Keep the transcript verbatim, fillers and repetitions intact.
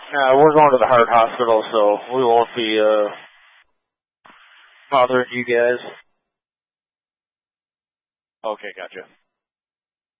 Uh, we're going to the heart hospital, so we won't be uh, bothering you guys. Okay, gotcha.